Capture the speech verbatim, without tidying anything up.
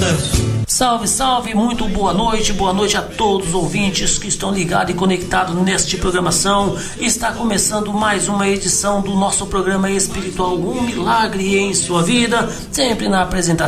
sucesso. Salve, salve, muito boa noite, boa noite a todos os ouvintes que estão ligados e conectados nesta programação. Está começando mais uma edição do nosso programa espiritual Um Milagre em Sua Vida, sempre na apresentação